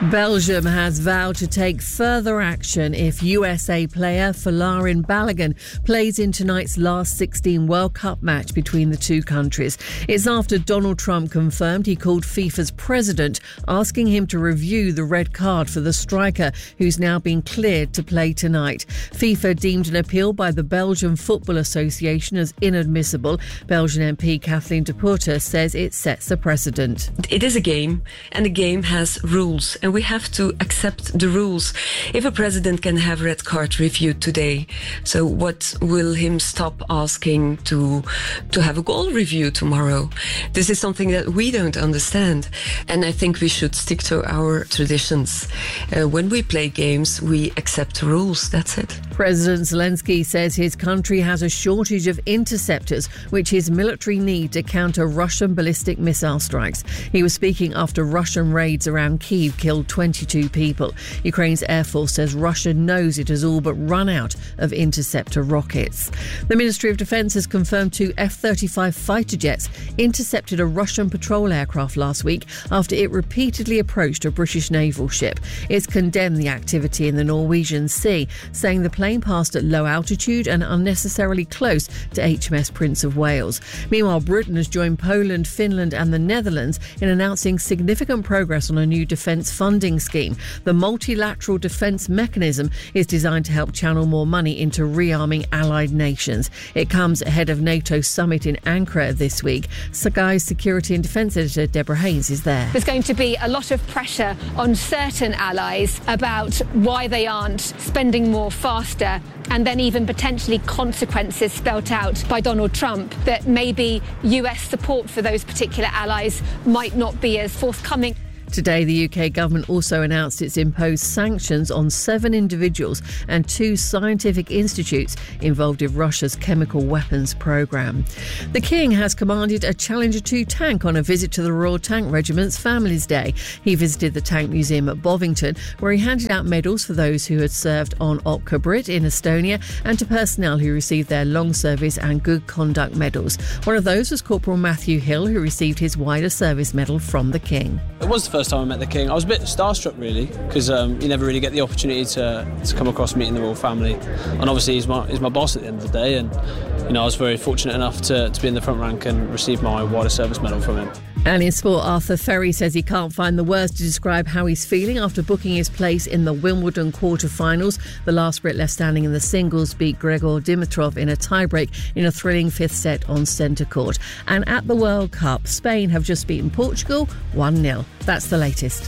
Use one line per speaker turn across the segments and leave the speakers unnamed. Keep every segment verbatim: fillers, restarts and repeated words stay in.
Belgium has vowed to take further action if U S A player Folarin Balogun plays in tonight's last sixteen World Cup match between the two countries. It's after Donald Trump confirmed he called FIFA's president, asking him to review the red card for the striker, who's now been cleared to play tonight. FIFA deemed an appeal by the Belgian Football Association as inadmissible. Belgian M P Kathleen de Putte says it sets a precedent.
It is a game, and the game has rules. And we have to accept the rules. If a president can have red card reviewed today, so what will him stop asking to to have a goal review tomorrow? This is something that we don't understand, and I think we should stick to our traditions. Uh, when we play games, we accept rules. That's it.
President Zelensky says his country has a shortage of interceptors, which his military need to counter Russian ballistic missile strikes. He was speaking after Russian raids around Kyiv killed twenty-two people. Ukraine's Air Force says Russia knows it has all but run out of interceptor rockets. The Ministry of Defence has confirmed two F thirty-five fighter jets intercepted a Russian patrol aircraft last week after it repeatedly approached a British naval ship. It's condemned the activity in the Norwegian Sea, saying the plane passed at low altitude and unnecessarily close to H M S Prince of Wales. Meanwhile, Britain has joined Poland, Finland and the Netherlands in announcing significant progress on a new defence funding scheme. The multilateral defence mechanism is designed to help channel more money into rearming allied nations. It comes ahead of NATO's summit in Ankara this week. Sky's security and defence editor Deborah Haynes is there.
There's going to be a lot of pressure on certain allies about why they aren't spending more faster, and then even potentially consequences spelt out by Donald Trump that maybe U S support for those particular allies might not be as forthcoming.
Today, the U K government also announced it's imposed sanctions on seven individuals and two scientific institutes involved in Russia's chemical weapons programme. The King has commanded a Challenger two tank on a visit to the Royal Tank Regiment's Families Day. He visited the Tank Museum at Bovington, where he handed out medals for those who had served on Otka Brit in Estonia and to personnel who received their long service and good conduct medals. One of those was Corporal Matthew Hill, who received his wider service medal from the King.
It was the first time I met the King. I was a bit starstruck really, because um, you never really get the opportunity to, to come across meeting the royal family, and obviously he's my, he's my boss at the end of the day, and you know I was very fortunate enough to, to be in the front rank and receive my wider service medal from him.
And in sport, Arthur Ferry says he can't find the words to describe how he's feeling after booking his place in the Wimbledon quarter-finals. The last Brit left standing in the singles beat Gregor Dimitrov in a tiebreak in a thrilling fifth set on centre court. And at the World Cup, Spain have just beaten Portugal one nil. That's the latest.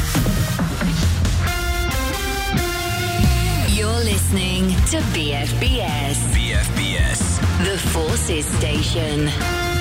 You're listening to B F B S.
B F B S.
The Forces Station.